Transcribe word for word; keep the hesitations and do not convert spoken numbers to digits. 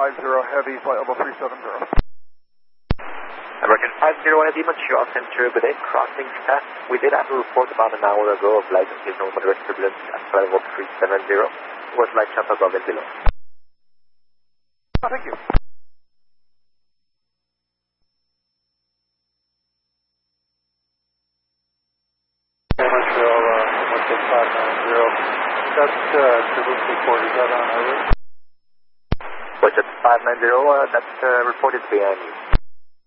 five zero Heavy, flight level three seven zero. American five zero Heavy, Montreal Center, good day, crossing staff. We did have a report about an hour ago of light and seasonal moderate turbulence at flight level three seven zero. Was light chop above and below. Oh, thank you. Montreal, uh, one six five nine zero. That's uh, service report. Is that on our list? What's it, five nine zero? Uh, that's uh, reported behind you.